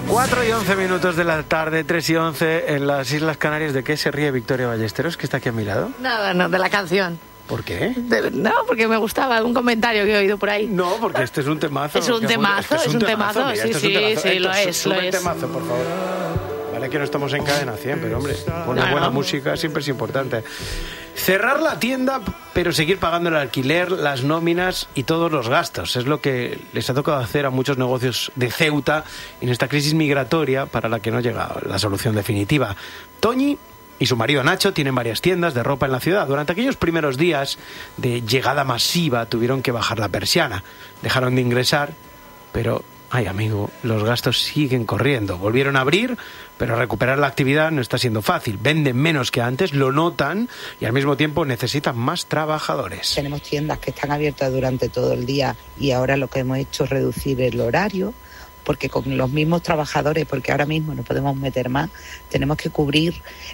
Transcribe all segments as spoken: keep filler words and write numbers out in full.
cuatro y once minutos de la tarde, tres y once en las Islas Canarias. ¿De qué se ríe Victoria Ballesteros, que está aquí a mi lado? Nada, no, de la canción. ¿Por qué? De, no, porque me gustaba algún comentario que he oído por ahí. No, porque este es un temazo. Es un temazo, es, es un temazo, temazo. Sí, sí, sí, sí, lo es, sube lo el es. temazo, por favor. Vale que no estamos en cadena cien, pero hombre, poner no, buena no. música siempre es importante. Cerrar la tienda, pero seguir pagando el alquiler, las nóminas y todos los gastos. Es lo que les ha tocado hacer a muchos negocios de Ceuta en esta crisis migratoria para la que no llega la solución definitiva. Toñi y su marido Nacho tienen varias tiendas de ropa en la ciudad. Durante aquellos primeros días de llegada masiva tuvieron que bajar la persiana. Dejaron de ingresar, pero... Ay, amigo, los gastos siguen corriendo. Volvieron a abrir, pero recuperar la actividad no está siendo fácil. Venden menos que antes, lo notan y al mismo tiempo necesitan más trabajadores. Tenemos tiendas que están abiertas durante todo el día y ahora lo que hemos hecho es reducir el horario, porque con los mismos trabajadores, porque ahora mismo no podemos meter más, tenemos que cubrir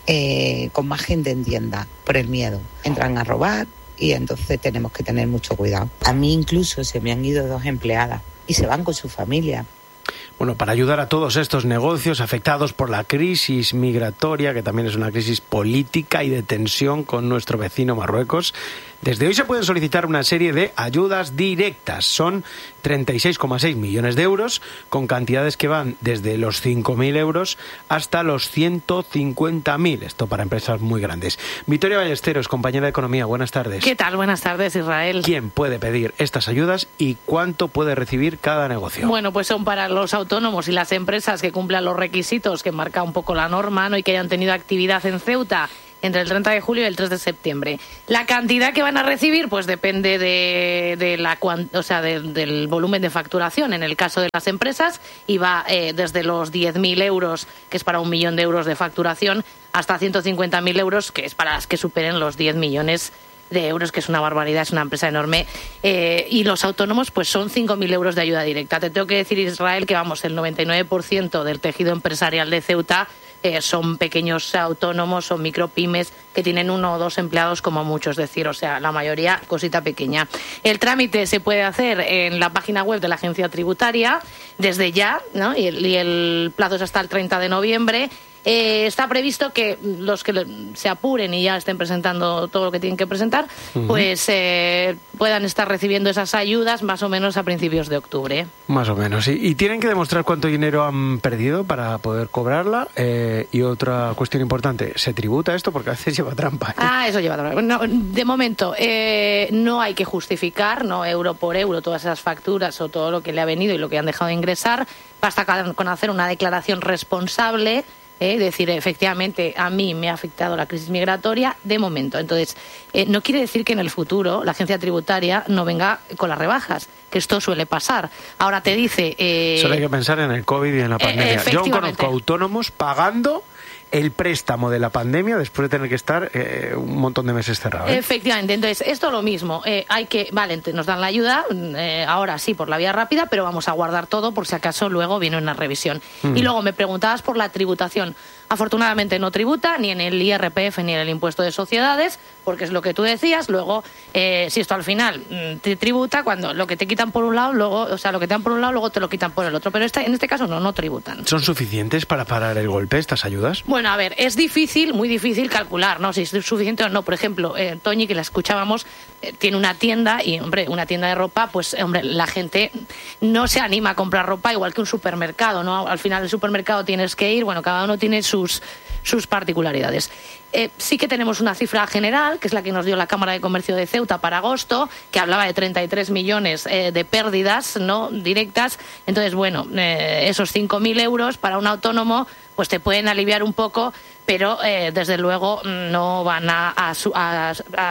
eh, con más gente en tienda por el miedo. Entran a robar y entonces tenemos que tener mucho cuidado. A mí incluso se me han ido dos empleadas y se van con su familia. Bueno, para ayudar a todos estos negocios afectados por la crisis migratoria, que también es una crisis política y de tensión con nuestro vecino Marruecos, desde hoy se pueden solicitar una serie de ayudas directas. Son treinta y seis coma seis millones de euros, con cantidades que van desde los cinco mil euros hasta los ciento cincuenta mil. Esto para empresas muy grandes. Victoria Ballesteros, compañera de Economía, buenas tardes. ¿Qué tal? Buenas tardes, Israel. ¿Quién puede pedir estas ayudas y cuánto puede recibir cada negocio? Bueno, pues son para los autónomos y las empresas que cumplan los requisitos que marca un poco la norma, ¿no? Y que hayan tenido actividad en Ceuta entre el treinta de julio y el tres de septiembre. La cantidad que van a recibir pues depende de, de la, o sea, de, del volumen de facturación. En el caso de las empresas, y va eh, desde los diez mil euros, que es para un millón de euros de facturación, hasta ciento cincuenta mil euros, que es para las que superen los diez millones de euros, que es una barbaridad, es una empresa enorme. Eh, y los autónomos pues son cinco mil euros de ayuda directa. Te tengo que decir, Israel, que vamos, el noventa y nueve por ciento del tejido empresarial de Ceuta eh, son pequeños autónomos, son micropymes que tienen uno o dos empleados como mucho, es decir, o sea, la mayoría cosita pequeña. El trámite se puede hacer en la página web de la agencia tributaria desde ya, ¿no? Y el, y el plazo es hasta el treinta de noviembre. Eh, está previsto que los que se apuren y ya estén presentando todo lo que tienen que presentar, uh-huh. pues eh, puedan estar recibiendo esas ayudas más o menos a principios de octubre. Más o menos, sí. Y tienen que demostrar cuánto dinero han perdido para poder cobrarla. Eh, y otra cuestión importante, ¿se tributa esto? Porque a veces lleva trampa, ¿eh? Ah, eso lleva trampa. No, de momento, eh, no hay que justificar, no euro por euro, todas esas facturas o todo lo que le ha venido y lo que han dejado de ingresar. Basta con hacer una declaración responsable. Es eh, decir, efectivamente, a mí me ha afectado la crisis migratoria de momento. Entonces, eh, no quiere decir que en el futuro la agencia tributaria no venga con las rebajas, que esto suele pasar. Ahora te dice... Eh, Solo hay que pensar en el COVID y en la pandemia. Eh, Yo conozco autónomos pagando el préstamo de la pandemia después de tener que estar eh, un montón de meses cerrado, ¿eh? Efectivamente. Entonces, esto es lo mismo. Eh, hay que, vale, nos dan la ayuda, eh, ahora sí, por la vía rápida, pero vamos a guardar todo por si acaso luego viene una revisión. Mm. Y luego me preguntabas por la tributación. Afortunadamente no tributa ni en el I R P F ni en el impuesto de sociedades, porque es lo que tú decías. Luego, eh, si esto al final mm, te tributa, cuando lo que te quitan por un lado, luego, o sea, lo que te dan por un lado, luego te lo quitan por el otro. Pero este, en este caso no, no tributan. ¿Son suficientes para parar el golpe estas ayudas? Bueno, a ver, es difícil, muy difícil calcular, ¿no? Si es suficiente o no. Por ejemplo, eh, Toñi, que la escuchábamos, eh, tiene una tienda y, hombre, una tienda de ropa, pues, hombre, la gente no se anima a comprar ropa igual que un supermercado, ¿no? Al final el supermercado tienes que ir, bueno, cada uno tiene sus, sus particularidades. Eh, sí que tenemos una cifra general, que es la que nos dio la Cámara de Comercio de Ceuta para agosto, que hablaba de treinta y tres millones eh, de pérdidas no directas. Entonces, bueno, eh, esos cinco mil euros para un autónomo pues te pueden aliviar un poco, pero eh, desde luego no van a, a, a,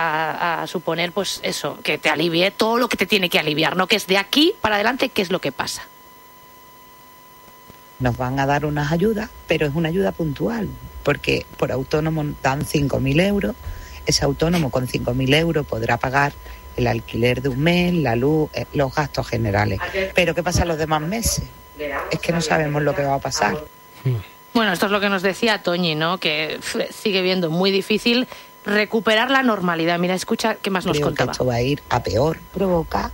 a, a suponer pues eso, que te alivie todo lo que te tiene que aliviar, ¿no? Que es de aquí para adelante, ¿qué es lo que pasa? Nos van a dar unas ayudas, pero es una ayuda puntual, porque por autónomo dan cinco mil euros, ese autónomo con cinco mil euros podrá pagar el alquiler de un mes, la luz, eh, los gastos generales. Pero ¿qué pasa los demás meses? Es que no sabemos lo que va a pasar. Bueno, esto es lo que nos decía Toñi, ¿no? Que sigue viendo muy difícil recuperar la normalidad. Mira, escucha, ¿qué más nos Creo contaba? Que esto va a ir a peor, provoca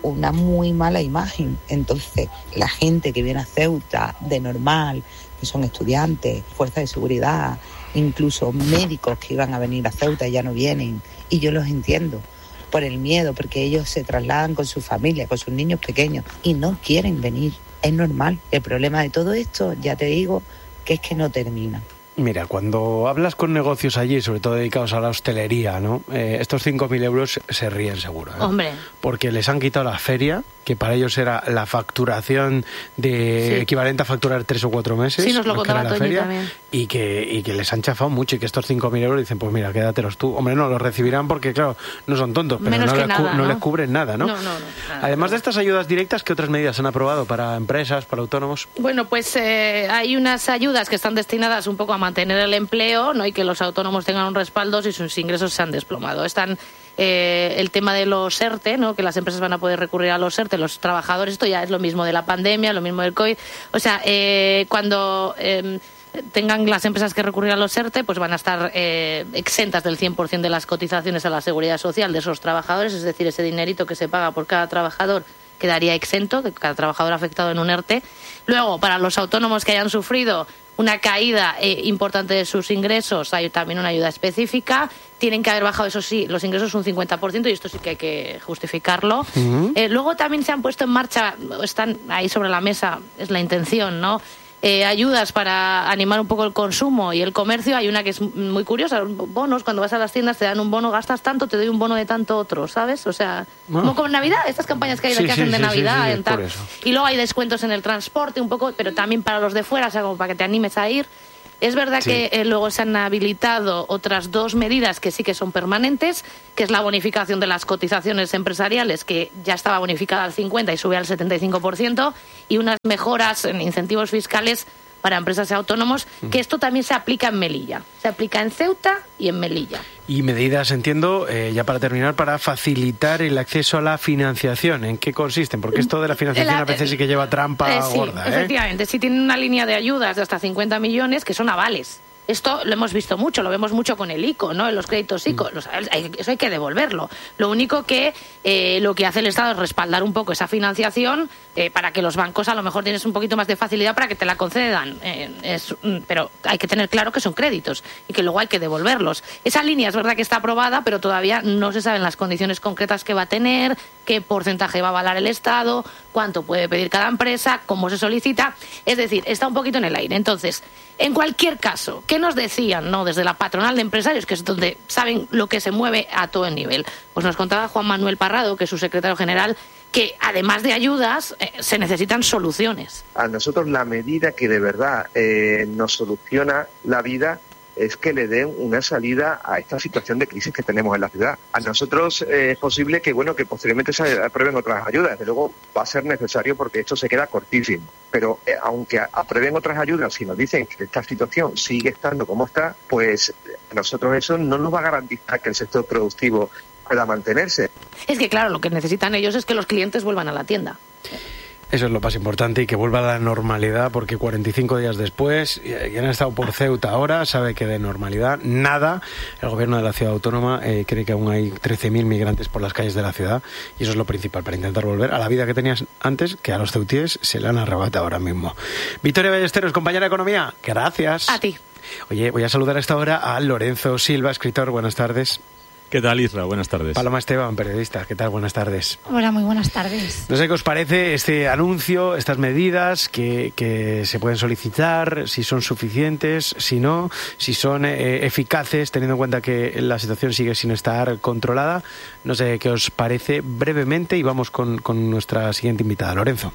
una muy mala imagen. Entonces, la gente que viene a Ceuta de normal, que son estudiantes, fuerzas de seguridad, incluso médicos que iban a venir a Ceuta ya no vienen, y yo los entiendo por el miedo, porque ellos se trasladan con su familia, con sus niños pequeños y no quieren venir. Es normal. El problema de todo esto, ya te digo, que es que no termina. Mira, cuando hablas con negocios allí, sobre todo dedicados a la hostelería, ¿no? Eh, estos cinco mil euros se ríen seguro, ¿eh? Hombre. Porque les han quitado la feria, que para ellos era la facturación de sí. equivalente a facturar tres o cuatro meses. Sí, nos lo contaba Toñi feria, también. Y que, y que les han chafado mucho y que estos cinco mil euros dicen, pues mira, quédatelos tú. Hombre, no, los recibirán porque, claro, no son tontos, pero Menos no, que les, nada, cu- no ¿no? les cubren nada, ¿no? No, no, no. Nada, Además no. de estas ayudas directas, ¿qué otras medidas han aprobado para empresas, para autónomos? Bueno, pues eh, hay unas ayudas que están destinadas un poco a mantener el empleo, ¿no? Y que los autónomos tengan un respaldo si sus ingresos se han desplomado. Están eh, el tema de los ERTE, ¿no? Que las empresas van a poder recurrir a los ERTE, los trabajadores. Esto ya es lo mismo de la pandemia, lo mismo del COVID. O sea, eh, cuando eh, tengan las empresas que recurrir a los ERTE, pues van a estar eh, exentas del cien por ciento de las cotizaciones a la seguridad social de esos trabajadores, es decir, ese dinerito que se paga por cada trabajador quedaría exento de cada trabajador afectado en un ERTE. Luego, para los autónomos que hayan sufrido una caída eh, importante de sus ingresos, hay también una ayuda específica. Tienen que haber bajado, eso sí, los ingresos un cincuenta por ciento, y esto sí que hay que justificarlo. Uh-huh. Eh, luego también se han puesto en marcha, están ahí sobre la mesa, es la intención, ¿no? Eh, ayudas para animar un poco el consumo y el comercio. Hay una que es muy curiosa, bonos. Cuando vas a las tiendas te dan un bono, gastas tanto, te doy un bono de tanto otro, ¿sabes? O sea, oh. como con Navidad, estas campañas que hay sí, que hacen sí, de sí, Navidad. sí, sí, en tal. Y luego hay descuentos en el transporte un poco, pero también para los de fuera, o sea, como para que te animes a ir. Es verdad sí. que eh, luego se han habilitado otras dos medidas que sí que son permanentes, que es la bonificación de las cotizaciones empresariales, que ya estaba bonificada al cincuenta y sube al setenta y cinco por ciento, y unas mejoras en incentivos fiscales para empresas y autónomos, que esto también se aplica en Melilla. Se aplica en Ceuta y en Melilla. Y medidas, entiendo, eh, ya para terminar, para facilitar el acceso a la financiación. ¿En qué consisten? Porque esto de la financiación la, a veces sí que lleva trampa eh, sí, gorda. Efectivamente, ¿eh? sí tienen una línea de ayudas de hasta cincuenta millones que son avales. Esto lo hemos visto mucho, lo vemos mucho con el I C O, ¿no? En los créditos I C O. Los, eso hay que devolverlo. Lo único que eh, lo que hace el Estado es respaldar un poco esa financiación eh, para que los bancos a lo mejor tienes un poquito más de facilidad para que te la concedan. Eh, es, pero hay que tener claro que son créditos y que luego hay que devolverlos. Esa línea es verdad que está aprobada, pero todavía no se saben las condiciones concretas que va a tener, qué porcentaje va a avalar el Estado, cuánto puede pedir cada empresa, cómo se solicita. Es decir, está un poquito en el aire. Entonces, en cualquier caso, ¿qué nos decían, no, desde la patronal de empresarios, que es donde saben lo que se mueve a todo el nivel? Pues nos contaba Juan Manuel Parrado, que es su secretario general, que además de ayudas eh, se necesitan soluciones. A nosotros la medida que de verdad eh, nos soluciona la vida es que le den una salida a esta situación de crisis que tenemos en la ciudad. A nosotros eh, es posible que bueno que posteriormente se aprueben otras ayudas. Desde luego va a ser necesario porque esto se queda cortísimo. Pero eh, aunque aprueben otras ayudas, si nos dicen que esta situación sigue estando como está, pues a nosotros eso no nos va a garantizar que el sector productivo pueda mantenerse. Es que claro, lo que necesitan ellos es que los clientes vuelvan a la tienda. Eso es lo más importante, y que vuelva a la normalidad, porque cuarenta y cinco días después, y han estado por Ceuta ahora, sabe que de normalidad nada. El gobierno de la ciudad autónoma eh, cree que aún hay trece mil migrantes por las calles de la ciudad, y eso es lo principal para intentar volver a la vida que tenías antes, que a los ceutíes se le han arrebatado ahora mismo. Victoria Ballesteros, compañera de Economía, gracias. A ti. Oye, voy a saludar a esta hora a Lorenzo Silva, escritor. Buenas tardes. ¿Qué tal, Isra? Buenas tardes. Paloma Esteban, periodista. ¿Qué tal? Buenas tardes. Hola, muy buenas tardes. No sé qué os parece este anuncio, estas medidas que, que se pueden solicitar, si son suficientes, si no, si son eh, eficaces, teniendo en cuenta que la situación sigue sin estar controlada. No sé qué os parece brevemente, y vamos con, con nuestra siguiente invitada, Lorenzo.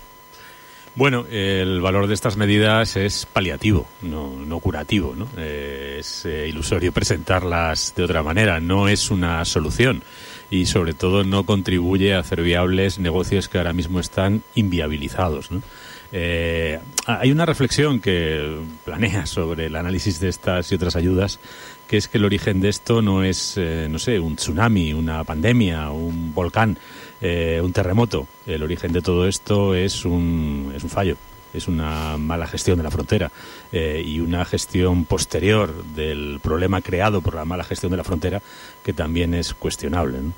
Bueno, el valor de estas medidas es paliativo, no, no curativo, ¿no? Eh, es eh, ilusorio presentarlas de otra manera, no es una solución, y sobre todo no contribuye a hacer viables negocios que ahora mismo están inviabilizados, ¿no? Eh, hay una reflexión que planea sobre el análisis de estas y otras ayudas, que es que el origen de esto no es, eh, no sé, un tsunami, una pandemia, un volcán, eh, un terremoto. El origen de todo esto es un, es un fallo, es una mala gestión de la frontera eh, y una gestión posterior del problema creado por la mala gestión de la frontera que también es cuestionable, ¿no?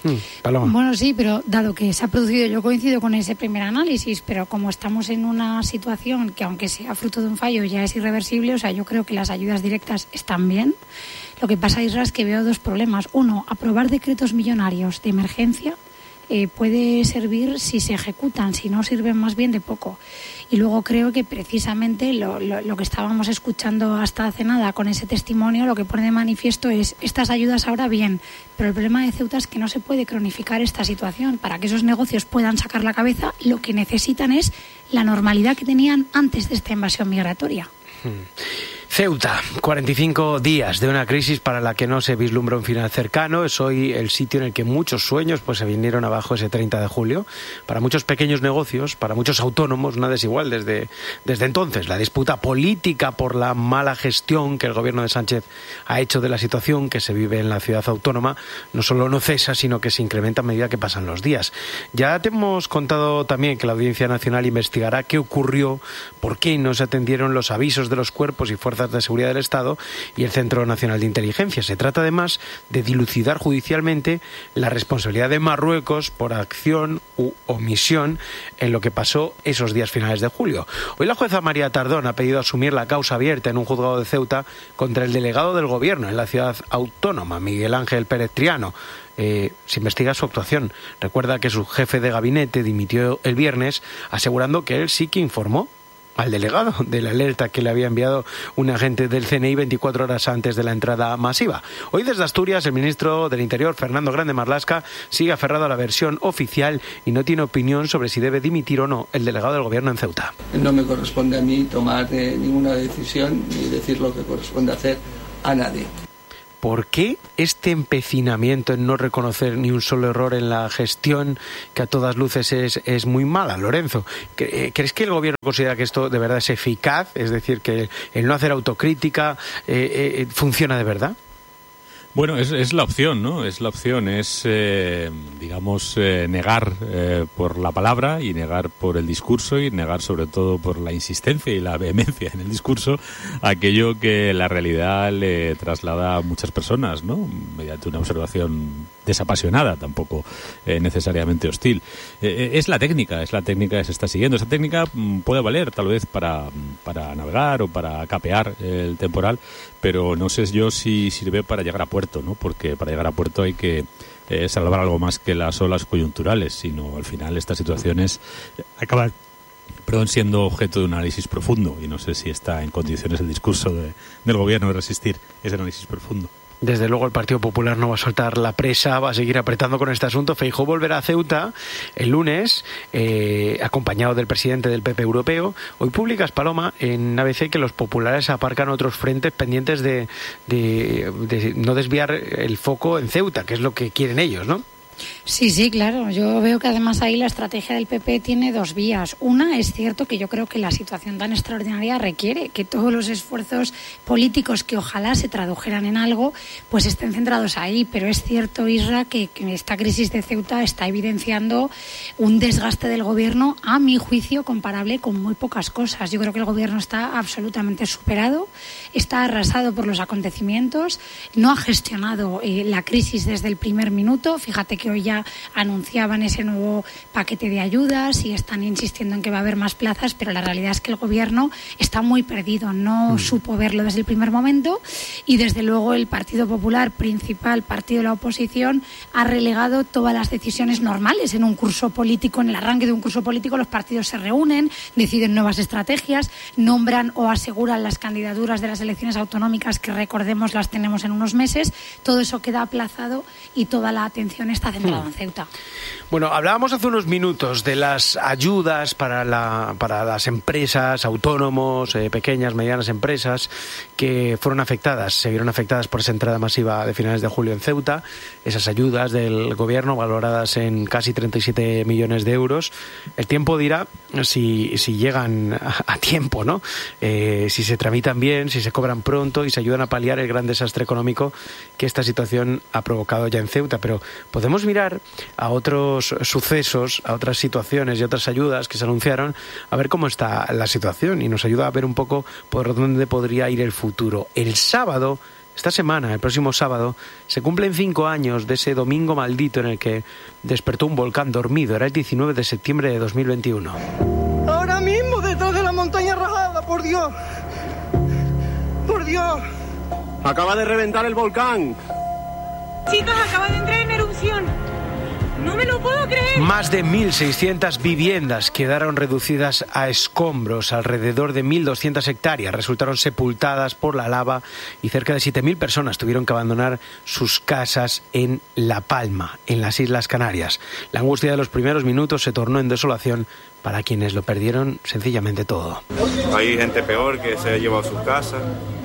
Mm, Paloma. Bueno, sí, pero dado que se ha producido, yo coincido con ese primer análisis, pero como estamos en una situación que aunque sea fruto de un fallo ya es irreversible, o sea, yo creo que las ayudas directas están bien. Lo que pasa, Isra, es que veo dos problemas. Uno, aprobar decretos millonarios de emergencia eh, puede servir si se ejecutan, si no sirven más bien de poco. Y luego creo que precisamente lo, lo, lo que estábamos escuchando hasta hace nada con ese testimonio, lo que pone de manifiesto es estas ayudas ahora bien, pero el problema de Ceuta es que no se puede cronificar esta situación. Para que esos negocios puedan sacar la cabeza, lo que necesitan es la normalidad que tenían antes de esta invasión migratoria. Hmm. Ceuta, cuarenta y cinco días de una crisis para la que no se vislumbra un final cercano. Es hoy el sitio en el que muchos sueños pues se vinieron abajo ese treinta de julio. Para muchos pequeños negocios, para muchos autónomos, nada es igual desde, desde entonces. La disputa política por la mala gestión que el gobierno de Sánchez ha hecho de la situación que se vive en la ciudad autónoma no solo no cesa, sino que se incrementa a medida que pasan los días. Ya te hemos contado también que la Audiencia Nacional investigará qué ocurrió, por qué no se atendieron los avisos de los cuerpos y fuerzas de seguridad del Estado y el Centro Nacional de Inteligencia. Se trata además de dilucidar judicialmente la responsabilidad de Marruecos por acción u omisión en lo que pasó esos días finales de julio. Hoy la jueza María Tardón ha pedido asumir la causa abierta en un juzgado de Ceuta contra el delegado del Gobierno en la ciudad autónoma, Miguel Ángel Pérez Triano. Eh, se investiga su actuación. Recuerda que su jefe de gabinete dimitió el viernes asegurando que él sí que informó al delegado de la alerta que le había enviado un agente del C N I veinticuatro horas antes de la entrada masiva. Hoy desde Asturias, el ministro del Interior, Fernando Grande Marlaska, sigue aferrado a la versión oficial y no tiene opinión sobre si debe dimitir o no el delegado del Gobierno en Ceuta. No me corresponde a mí tomar eh, ninguna decisión ni decir lo que corresponde hacer a nadie. ¿Por qué este empecinamiento en no reconocer ni un solo error en la gestión, que a todas luces es, es muy mala, Lorenzo? ¿Crees que el Gobierno considera que esto de verdad es eficaz? Es decir, que el no hacer autocrítica eh, eh, funciona de verdad. Bueno, es, es la opción, ¿no? Es la opción, es, eh, digamos, eh, negar eh, por la palabra y negar por el discurso y negar sobre todo por la insistencia y la vehemencia en el discurso aquello que la realidad le traslada a muchas personas, ¿no? Mediante una observación desapasionada, tampoco eh, necesariamente hostil. Eh, es la técnica, es la técnica que se está siguiendo. Esa técnica puede valer tal vez para, para navegar o para capear el temporal, pero no sé yo si sirve para llegar a puerto, ¿no? Porque para llegar a puerto hay que eh, salvar algo más que las olas coyunturales, sino al final estas situaciones acaban perdón, siendo objeto de un análisis profundo, y no sé si está en condiciones el discurso de, del Gobierno de resistir ese análisis profundo. Desde luego el Partido Popular no va a soltar la presa, va a seguir apretando con este asunto. Feijóo volverá a Ceuta el lunes, eh, acompañado del presidente del P P europeo. Hoy publicas, Paloma, en A B C que los populares aparcan otros frentes pendientes de, de, de no desviar el foco en Ceuta, que es lo que quieren ellos, ¿no? Sí, sí, claro. Yo veo que además ahí la estrategia del P P tiene dos vías. Una, es cierto que yo creo que la situación tan extraordinaria requiere que todos los esfuerzos políticos que ojalá se tradujeran en algo, pues estén centrados ahí. Pero es cierto, Isra, que, que esta crisis de Ceuta está evidenciando un desgaste del Gobierno, a mi juicio, comparable con muy pocas cosas. Yo creo que el Gobierno está absolutamente superado, está arrasado por los acontecimientos, no ha gestionado eh, la crisis desde el primer minuto. Fíjate que hoy ya anunciaban ese nuevo paquete de ayudas y están insistiendo en que va a haber más plazas, pero la realidad es que el Gobierno está muy perdido, no mm. supo verlo desde el primer momento, y desde luego el Partido Popular, principal partido de la oposición, ha relegado todas las decisiones normales en un curso político. En el arranque de un curso político los partidos se reúnen, deciden nuevas estrategias, nombran o aseguran las candidaturas de las elecciones autonómicas, que recordemos las tenemos en unos meses. Todo eso queda aplazado y toda la atención está centrado en Ceuta. Bueno, hablábamos hace unos minutos de las ayudas para, la, para las empresas, autónomos, eh, pequeñas, medianas empresas que fueron afectadas, se vieron afectadas por esa entrada masiva de finales de julio en Ceuta. Esas ayudas del Gobierno valoradas en casi treinta y siete millones de euros. El tiempo dirá si, si llegan a, a tiempo, ¿no? Eh, si se tramitan bien, si se cobran pronto y se ayudan a paliar el gran desastre económico que esta situación ha provocado ya en Ceuta. Pero podemos mirar a otros sucesos, a otras situaciones y otras ayudas que se anunciaron, a ver cómo está la situación, y nos ayuda a ver un poco por dónde podría ir el futuro. El sábado Esta semana, el próximo sábado, se cumplen cinco años de ese domingo maldito en el que despertó un volcán dormido. Era el diecinueve de septiembre de dos mil veintiuno. Ahora mismo detrás de la montaña rajada, por Dios. Por Dios. Acaba de reventar el volcán. Chicos, acaba de entrar en erupción. No me lo puedo creer. Más de mil seiscientas viviendas quedaron reducidas a escombros. Alrededor de mil doscientas hectáreas resultaron sepultadas por la lava y cerca de siete mil personas tuvieron que abandonar sus casas en La Palma, en las Islas Canarias. La angustia de los primeros minutos se tornó en desolación para quienes lo perdieron sencillamente todo. Hay gente peor que se ha llevado sus casas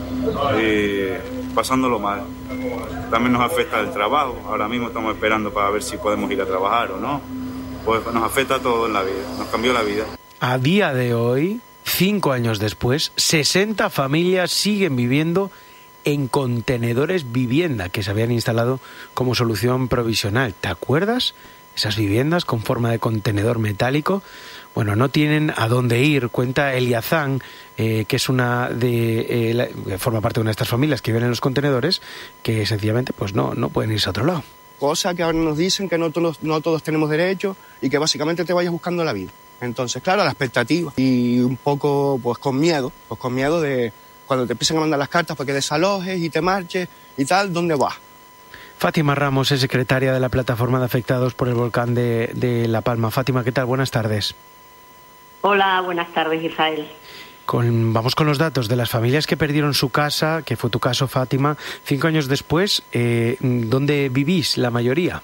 y pasándolo mal. También nos afecta el trabajo. Ahora mismo estamos esperando para ver si podemos ir a trabajar o no. Pues nos afecta todo en la vida, nos cambió la vida. A día de hoy, cinco años después, sesenta familias siguen viviendo en contenedores vivienda que se habían instalado como solución provisional. ¿Te acuerdas? Esas viviendas con forma de contenedor metálico, bueno, no tienen a dónde ir. Cuenta Eliazán, eh, que es una de, eh, la, forma parte de una de estas familias que viven en los contenedores, que sencillamente pues no, no pueden irse a otro lado. Cosas que ahora nos dicen que no todos, no todos tenemos derecho y que básicamente te vayas buscando la vida. Entonces, claro, la expectativa y un poco pues con miedo, pues con miedo de cuando te empiezan a mandar las cartas para que desalojes y te marches y tal, ¿dónde vas? Fátima Ramos es secretaria de la plataforma de afectados por el volcán de, de La Palma. Fátima, ¿qué tal? Buenas tardes. Hola, buenas tardes, Israel. Con, vamos con los datos de las familias que perdieron su casa, que fue tu caso, Fátima, cinco años después. Eh, ¿Dónde vivís la mayoría?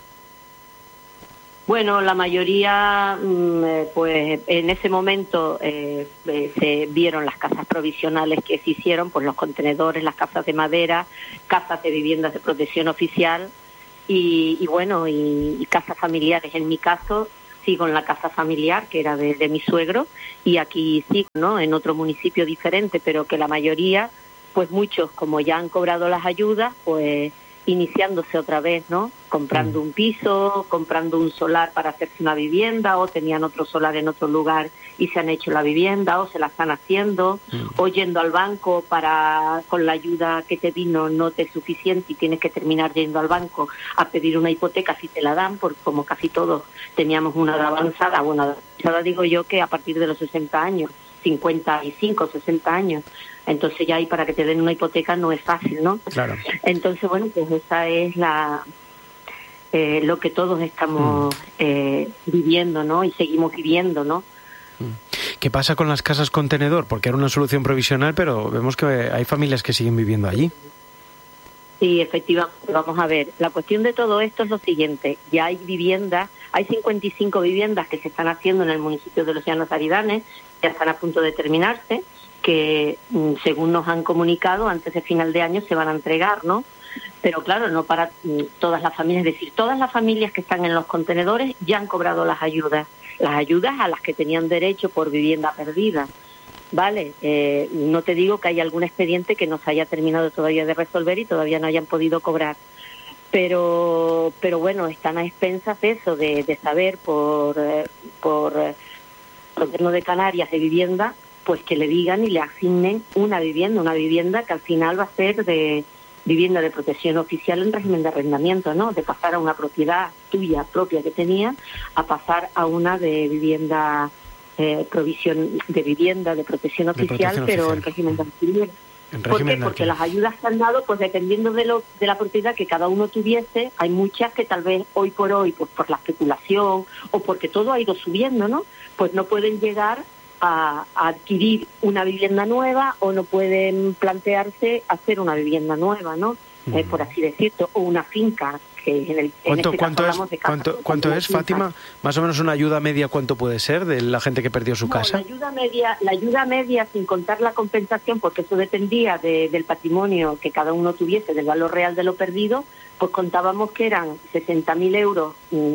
Bueno, la mayoría, pues en ese momento eh, se vieron las casas provisionales que se hicieron, pues los contenedores, las casas de madera, casas de viviendas de protección oficial y, y bueno, y, y casas familiares. En mi caso, sigo en la casa familiar, que era de, de mi suegro, y aquí sigo, ¿no?, en otro municipio diferente, pero que la mayoría, pues muchos, como ya han cobrado las ayudas, pues iniciándose otra vez, ¿no?, comprando un piso, comprando un solar para hacerse una vivienda, o tenían otro solar en otro lugar y se han hecho la vivienda, o se la están haciendo, mm. o yendo al banco para, con la ayuda que te vino no te es suficiente y tienes que terminar yendo al banco a pedir una hipoteca si te la dan, porque como casi todos teníamos una edad avanzada, bueno, avanzada digo yo que a partir de los sesenta años, cincuenta y cinco, sesenta años, entonces ya ahí para que te den una hipoteca no es fácil, ¿no? Claro. Entonces, bueno, pues esa es la eh, lo que todos estamos mm. eh, viviendo, ¿no? Y seguimos viviendo, ¿no? ¿Qué pasa con las casas contenedor? Porque era una solución provisional, pero vemos que hay familias que siguen viviendo allí. Sí, efectivamente. Vamos a ver, la cuestión de todo esto es lo siguiente. Ya hay viviendas, hay cincuenta y cinco viviendas que se están haciendo en el municipio de Los Llanos Aridanes, ya están a punto de terminarse, que según nos han comunicado, antes de final de año se van a entregar, ¿no? Pero claro, no para todas las familias, es decir, todas las familias que están en los contenedores ya han cobrado las ayudas, las ayudas a las que tenían derecho por vivienda perdida, ¿vale? Eh, no te digo que hay algún expediente que no se haya terminado todavía de resolver y todavía no hayan podido cobrar, pero pero bueno, están a expensas de eso, de, de saber por, por el gobierno de Canarias de vivienda, pues que le digan y le asignen una vivienda, una vivienda que al final va a ser de vivienda de protección oficial en régimen de arrendamiento, ¿no? De pasar a una propiedad tuya propia que tenía a pasar a una de vivienda eh, provisión de vivienda de protección oficial, de protección pero oficial. En régimen de alquiler. ¿Por qué? Porque las ayudas que han dado, pues dependiendo de lo de la propiedad que cada uno tuviese, hay muchas que tal vez hoy por hoy, pues por la especulación o porque todo ha ido subiendo, ¿no? Pues no pueden llegar A, a adquirir una vivienda nueva o no pueden plantearse hacer una vivienda nueva, ¿no? Uh-huh. Eh, por así decirlo, o una finca. Que en el, ¿Cuánto, en este ¿cuánto, caso es, de casa, ¿cuánto, ¿cuánto es, Fátima? Más o menos una ayuda media, ¿cuánto puede ser de la gente que perdió su no, casa? La ayuda media, la ayuda media sin contar la compensación, porque eso dependía de, del patrimonio que cada uno tuviese, del valor real de lo perdido, pues contábamos que eran sesenta mil euros,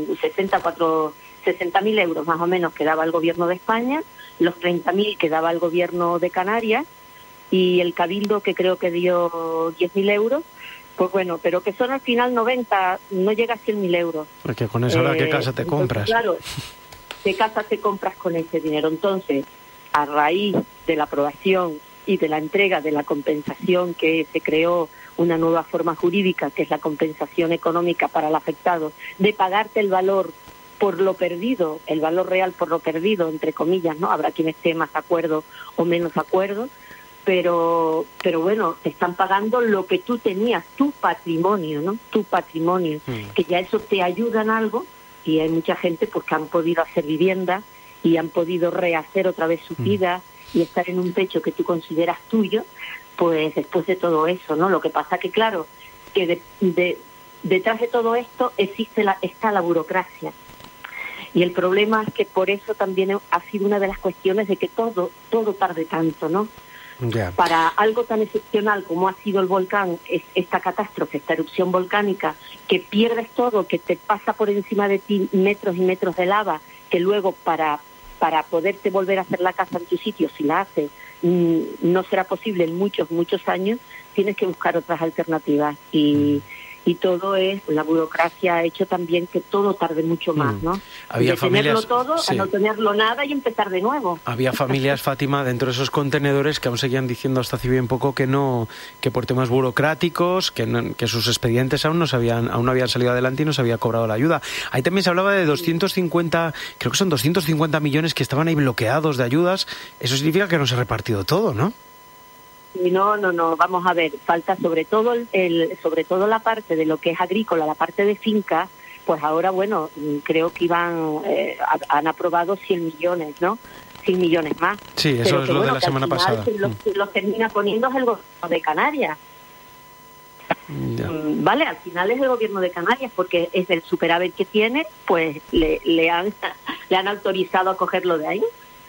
sesenta mil euros más o menos que daba el gobierno de España, los treinta mil que daba el gobierno de Canarias y el Cabildo que creo que dio diez mil euros, pues bueno, pero que son al final noventa, no llega a cien mil euros. Porque con eso ahora, eh, ¿qué casa te entonces, compras? Claro, ¿qué casa te compras con ese dinero? Entonces, a raíz de la aprobación y de la entrega de la compensación que se creó una nueva forma jurídica, que es la compensación económica para el afectado, de pagarte el valor por lo perdido, el valor real por lo perdido, entre comillas, ¿no? Habrá quien esté más de acuerdo o menos de acuerdo, pero pero bueno, te están pagando lo que tú tenías, tu patrimonio, ¿no? Tu patrimonio, mm. que ya eso te ayuda en algo, y hay mucha gente pues que han podido hacer vivienda y han podido rehacer otra vez su mm. vida y estar en un techo que tú consideras tuyo, pues después de todo eso, ¿no? Lo que pasa que, claro, que de, de, detrás de todo esto existe la, está la burocracia. Y el problema es que por eso también ha sido una de las cuestiones de que todo todo tarde tanto, ¿no? Yeah. Para algo tan excepcional como ha sido el volcán, es esta catástrofe, esta erupción volcánica, que pierdes todo, que te pasa por encima de ti metros y metros de lava, que luego para, para poderte volver a hacer la casa en tu sitio, si la haces, mmm, no será posible en muchos, muchos años, tienes que buscar otras alternativas. Y... y todo es, la burocracia ha hecho también que todo tarde mucho más, ¿no? Había de familias, tenerlo todo sí. a no tenerlo nada y empezar de nuevo. Había familias, Fátima, dentro de esos contenedores que aún seguían diciendo hasta hace bien poco que no, que por temas burocráticos, que, no, que sus expedientes aún no se habían, aún no habían salido adelante y no se había cobrado la ayuda. Ahí también se hablaba de doscientos cincuenta, creo que son doscientos cincuenta millones que estaban ahí bloqueados de ayudas. Eso significa que no se ha repartido todo, ¿no? No, no, no, vamos a ver, falta sobre todo el, el sobre todo la parte de lo que es agrícola, la parte de finca, pues ahora, bueno, creo que iban, eh, han aprobado cien millones, ¿no? cien millones más. Sí, eso Pero es que, lo bueno, de la semana pasada. Los lo termina poniendo es el gobierno de Canarias. Ya. Vale, al final es el gobierno de Canarias, porque es el superávit que tiene, pues le, le, han, le han autorizado a cogerlo de ahí.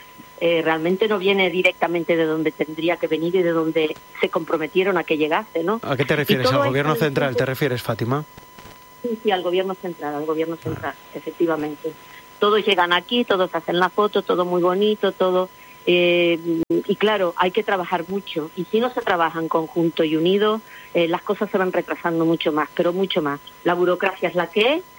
Eh, realmente no viene directamente de donde tendría que venir y de donde se comprometieron a que llegase, ¿no? ¿A qué te refieres? ¿Al gobierno central te refieres, Fátima? Sí, sí, al gobierno central, al gobierno central, ah. efectivamente. Todos llegan aquí, todos hacen la foto, todo muy bonito, todo... Eh, y claro, hay que trabajar mucho. Y si no se trabaja en conjunto y unido, eh, las cosas se van retrasando mucho más, pero mucho más. La burocracia es la que es.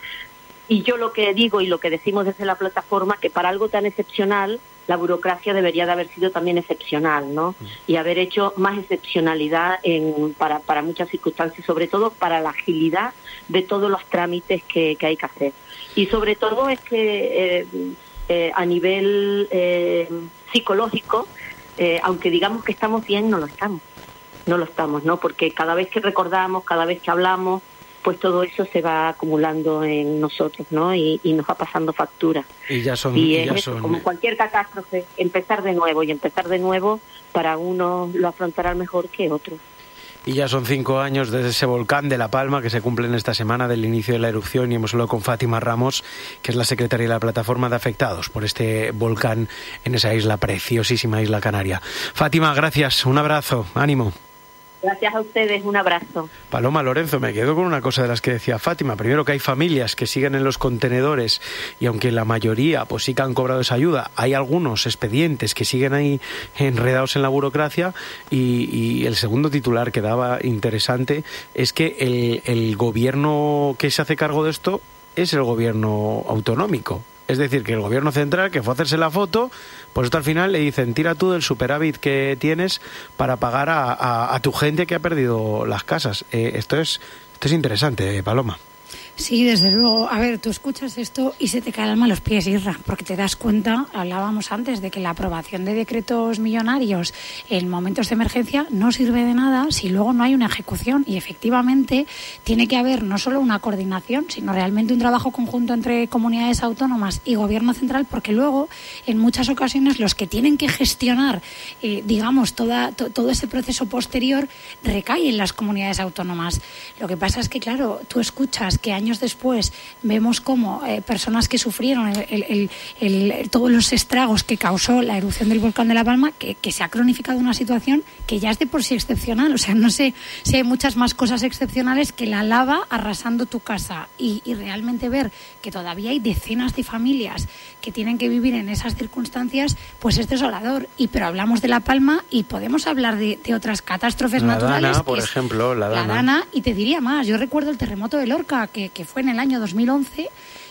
Y yo lo que digo y lo que decimos desde la plataforma, que para algo tan excepcional, la burocracia debería de haber sido también excepcional, ¿no? Y haber hecho más excepcionalidad en, para, para muchas circunstancias, sobre todo para la agilidad de todos los trámites que, que hay que hacer. Y sobre todo es que eh, eh, a nivel eh, psicológico, eh, aunque digamos que estamos bien, no lo estamos. No lo estamos, ¿no? Porque cada vez que recordamos, cada vez que hablamos, pues todo eso se va acumulando en nosotros, ¿no? Y, y nos va pasando factura. Y ya son... Y y es ya eso, son... como cualquier catástrofe, empezar de nuevo, y empezar de nuevo para uno lo afrontará mejor que otro. Y ya son cinco años desde ese volcán de La Palma que se cumplen esta semana del inicio de la erupción, y hemos hablado con Fátima Ramos, que es la secretaria de la plataforma de afectados por este volcán en esa isla, preciosísima isla canaria. Fátima, gracias, un abrazo, ánimo. Gracias a ustedes, un abrazo. Paloma, Lorenzo, me quedo con una cosa de las que decía Fátima. Primero, que hay familias que siguen en los contenedores y aunque la mayoría pues sí que han cobrado esa ayuda, hay algunos expedientes que siguen ahí enredados en la burocracia. Y, y el segundo titular que daba interesante es que el, el gobierno que se hace cargo de esto es el gobierno autonómico. Es decir, que el gobierno central, que fue a hacerse la foto, pues esto al final le dicen, tira tú del superávit que tienes para pagar a, a, a tu gente que ha perdido las casas. Eh, esto es esto es interesante, Paloma. Sí, desde luego. A ver, tú escuchas esto y se te cae el alma a los pies, Isra, porque te das cuenta, hablábamos antes, de que la aprobación de decretos millonarios en momentos de emergencia no sirve de nada si luego no hay una ejecución. Y efectivamente tiene que haber no solo una coordinación, sino realmente un trabajo conjunto entre comunidades autónomas y gobierno central, porque luego, en muchas ocasiones, los que tienen que gestionar, eh, digamos, toda, to, todo ese proceso posterior recae en las comunidades autónomas. Lo que pasa es que, claro, tú escuchas que años después vemos cómo eh, personas que sufrieron el, el, el, el, todos los estragos que causó la erupción del volcán de La Palma, que, que se ha cronificado una situación que ya es de por sí excepcional. O sea, no sé si hay muchas más cosas excepcionales que la lava arrasando tu casa, y, y realmente ver que todavía hay decenas de familias que tienen que vivir en esas circunstancias, pues es desolador. Y pero hablamos de La Palma y podemos hablar de, de otras catástrofes la naturales. Dana, por ejemplo, la Dana. La Dana, y te diría más, yo recuerdo el terremoto de Lorca, que, que fue en el año dos mil once,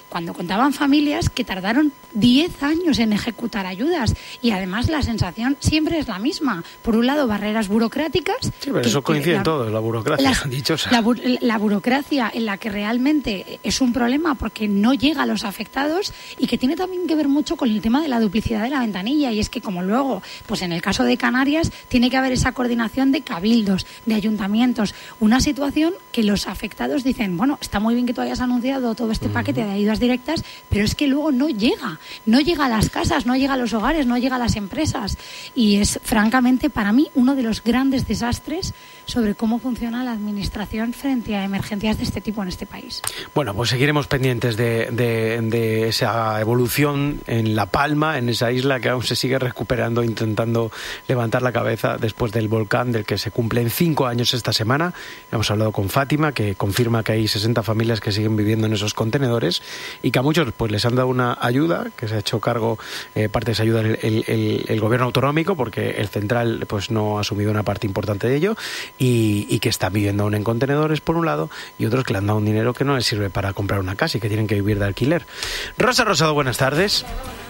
cuando contaban familias que tardaron diez años en ejecutar ayudas. Y además la sensación siempre es la misma. Por un lado, barreras burocráticas. Sí, pero que, eso coincide en la, todo, la burocracia la, dichosa. La, la burocracia en la que realmente es un problema porque no llega a los afectados y que tiene también que ver mucho con el tema de la duplicidad de la ventanilla. Y es que como luego, pues en el caso de Canarias, tiene que haber esa coordinación de cabildos, de ayuntamientos. Una situación que los afectados dicen, bueno, está muy bien que tú hayas anunciado todo este paquete de ayudas directas, pero es que luego no llega. No llega a las casas, no llega a los hogares, no llega a las empresas. Y es, francamente, para mí, uno de los grandes desastres sobre cómo funciona la administración frente a emergencias de este tipo en este país. Bueno, pues seguiremos pendientes de, de, de esa evolución en La Palma, en esa isla que aún se sigue recuperando, intentando levantar la cabeza después del volcán del que se cumplen cinco años esta semana. Hemos hablado con Fátima, que confirma que hay sesenta familias que siguen viviendo en esos contenedores y que a muchos pues les han dado una ayuda, que se ha hecho cargo eh, parte de esa ayuda el, el, el, el gobierno autonómico, porque el central pues no ha asumido una parte importante de ello, y, y que están viviendo aún en contenedores por un lado, y otros que le han dado un dinero que no les sirve para comprar una casa y que tienen que vivir de alquiler. Rosa Rosado, buenas tardes.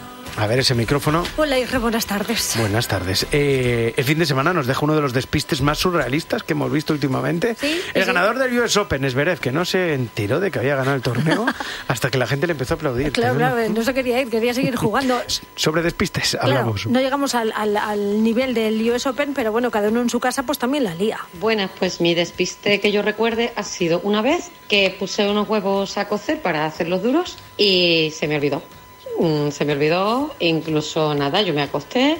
A ver ese micrófono. Hola, Isra, buenas tardes. Buenas tardes. Eh, el fin de semana nos deja uno de los despistes más surrealistas que hemos visto últimamente. ¿Sí? El ¿Sí? ganador del U S Open, Zverev, que no se enteró de que había ganado el torneo hasta que la gente le empezó a aplaudir. Claro, claro, no se quería ir, quería seguir jugando. Sobre despistes Claro, hablamos. no llegamos al, al, al nivel del U S Open, pero bueno, cada uno en su casa pues también la lía. Buenas, pues mi despiste que yo recuerde ha sido una vez que puse unos huevos a cocer para hacerlos duros y se me olvidó. Se me olvidó, incluso nada, yo me acosté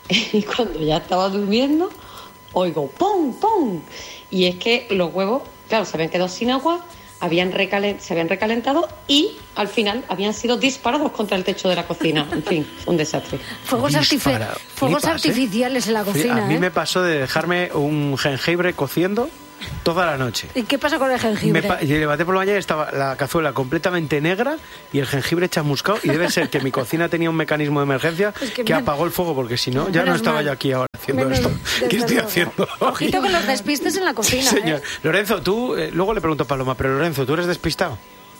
y cuando ya estaba durmiendo, oigo ¡pum, pum! Y es que los huevos, claro, se habían quedado sin agua, habían recalen- se habían recalentado y al final habían sido disparados contra el techo de la cocina. En fin, un desastre. Fuegos, artifi- fuegos Flipas, ¿eh? artificiales en la cocina. Sí, a mí ¿eh? me pasó de dejarme un jengibre cociendo toda la noche. ¿Y qué pasa con el jengibre? Me pa- yo levanté por la mañana y estaba la cazuela completamente negra y el jengibre chamuscado, y debe ser que mi cocina tenía un mecanismo de emergencia Es que que men- apagó el fuego, porque si no, ya no Menos estaba mal. yo aquí ahora haciendo Menos- esto. desde ¿Qué estoy luego. haciendo? Ojito con los despistes en la cocina. Sí, señor. ¿eh? Lorenzo, tú, eh, luego le pregunto a Paloma, pero Lorenzo, ¿tú eres despistado?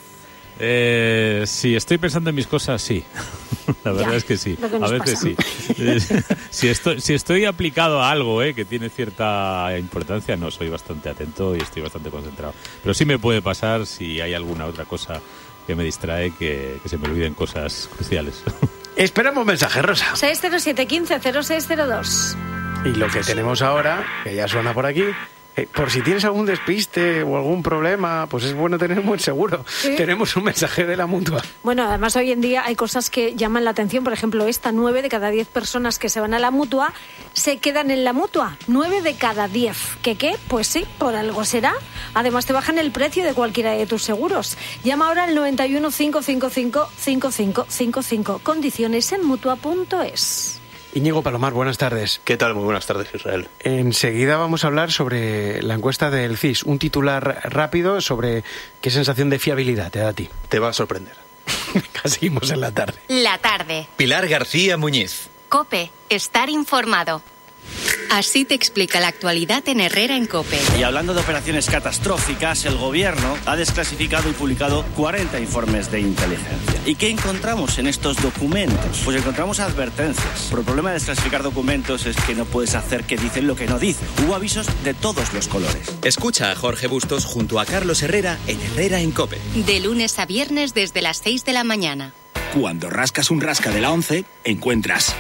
Eh, si estoy pensando en mis cosas, sí. La verdad Ya, es que sí. lo que A nos veces pasa. sí. si, estoy, si estoy aplicado a algo eh, que tiene cierta importancia, no, soy bastante atento y estoy bastante concentrado. Pero sí me puede pasar si hay alguna otra cosa que me distrae, que, que se me olviden cosas cruciales. Esperamos mensaje, Rosa. seis cero siete uno cinco cero seis cero dos. Y lo que tenemos ahora, que ya suena por aquí, eh, por si tienes algún despiste o algún problema, pues es bueno tener un buen seguro. Sí. Tenemos un mensaje de la Mutua. Bueno, además hoy en día hay cosas que llaman la atención. Por ejemplo, esta, nueve de cada diez personas que se van a la Mutua se quedan en la Mutua. Nueve de cada diez. ¿Qué qué? Pues sí, por algo será. Además te bajan el precio de cualquiera de tus seguros. Llama ahora al noventa y uno, cinco cinco cinco, cinco cinco cinco cinco. Condiciones en mutua punto es. Íñigo Palomar, buenas tardes. ¿Qué tal? Muy buenas tardes, Israel. Enseguida vamos a hablar sobre la encuesta del C I S. Un titular rápido sobre qué sensación de fiabilidad te da a ti. Te va a sorprender. Seguimos en la tarde. La tarde. Pilar García Muñiz. COPE. Estar informado. Así te explica la actualidad en Herrera en COPE. Y hablando de operaciones catastróficas, el gobierno ha desclasificado y publicado cuarenta informes de inteligencia. ¿Y qué encontramos en estos documentos? Pues encontramos advertencias. Pero el problema de desclasificar documentos es que no puedes hacer que dicen lo que no dicen. Hubo avisos de todos los colores. Escucha a Jorge Bustos junto a Carlos Herrera en Herrera en COPE. De lunes a viernes desde las seis de la mañana. Cuando rascas un rasca de la once, encuentras...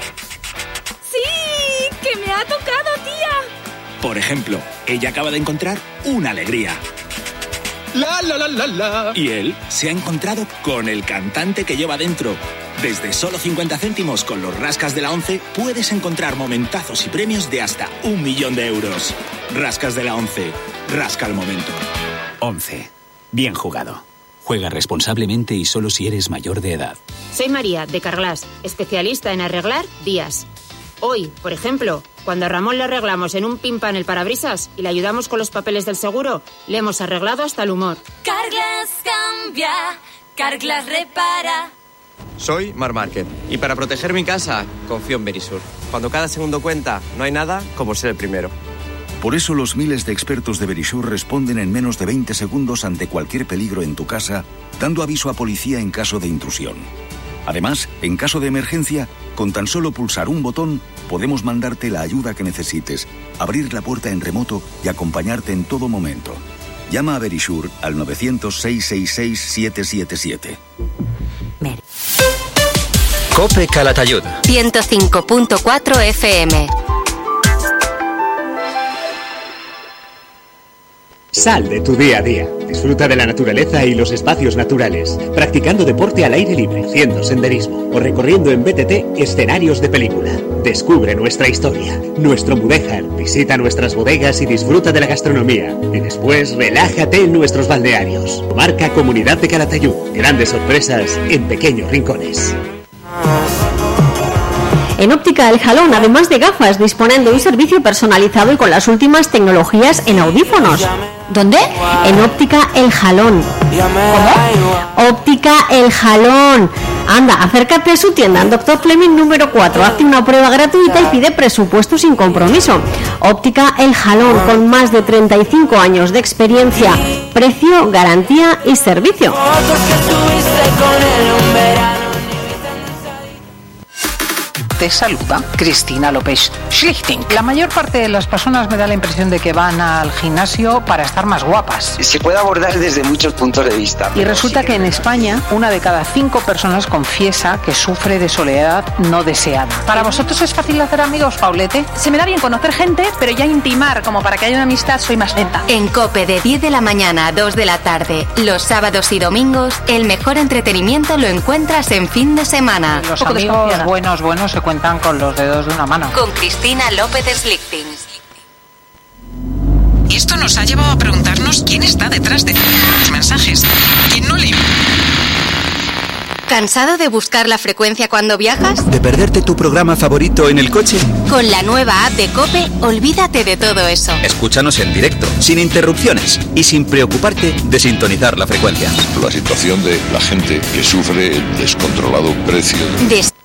¡Sí! ¡Que me ha tocado, tía! Por ejemplo, ella acaba de encontrar una alegría. La, la, la, la, la. Y él se ha encontrado con el cantante que lleva dentro. Desde solo cincuenta céntimos con los rascas de la once puedes encontrar momentazos y premios de hasta un millón de euros. Rascas de la once. Rasca el momento. once. Bien jugado. Juega responsablemente y solo si eres mayor de edad. Soy María, de Carglass, especialista en arreglar vías. Hoy, por ejemplo, cuando a Ramón le arreglamos en un pimpan el parabrisas y le ayudamos con los papeles del seguro, le hemos arreglado hasta el humor. Carglass cambia, Carglass repara. Soy Mar Márquez y para proteger mi casa confío en Verisur. Cuando cada segundo cuenta, no hay nada como ser el primero. Por eso los miles de expertos de Verisure responden en menos de veinte segundos ante cualquier peligro en tu casa, dando aviso a policía en caso de intrusión. Además, en caso de emergencia, con tan solo pulsar un botón, podemos mandarte la ayuda que necesites, abrir la puerta en remoto y acompañarte en todo momento. Llama a Verisure al nueve cero cero, seis seis seis, siete siete siete. Cope Calatayud. ciento cinco punto cuatro F M. Sal de tu día a día. Disfruta de la naturaleza y los espacios naturales, practicando deporte al aire libre, haciendo senderismo o recorriendo en B T T escenarios de película. Descubre nuestra historia, nuestro Mudéjar, visita nuestras bodegas y disfruta de la gastronomía. Y después relájate en nuestros balnearios. Marca Comunidad de Calatayud. Grandes sorpresas en pequeños rincones. En Óptica El Jalón, además de gafas, disponen de un servicio personalizado y con las últimas tecnologías en audífonos. ¿Dónde? En Óptica El Jalón. ¿Cómo? Óptica El Jalón. Anda, acércate a su tienda en Doctor Fleming número cuatro, hazte una prueba gratuita y pide presupuesto sin compromiso. Óptica El Jalón, con más de treinta y cinco años de experiencia, precio, garantía y servicio. Te saluda Cristina López Schlichting. La mayor parte de las personas me da la impresión de que van al gimnasio para estar más guapas. Se puede abordar desde muchos puntos de vista. Y resulta que en España una de cada cinco personas confiesa que sufre de soledad no deseada. ¿Para vosotros es fácil hacer amigos, Paulete? Se me da bien conocer gente, pero ya intimar como para que haya una amistad soy más lenta. En COPE de diez de la mañana a dos de la tarde, los sábados y domingos, el mejor entretenimiento lo encuentras en fin de semana. Los amigos buenos, buenos se cuentan con los dedos de una mano. Con Cristina López Slichting. Y esto nos ha llevado a preguntarnos quién está detrás de los mensajes. ¿Quién no lee? ¿Cansado de buscar la frecuencia cuando viajas? ¿De perderte tu programa favorito en el coche? Con la nueva app de COPE, olvídate de todo eso. Escúchanos en directo, sin interrupciones y sin preocuparte de sintonizar la frecuencia. La situación de la gente que sufre el descontrolado precio de...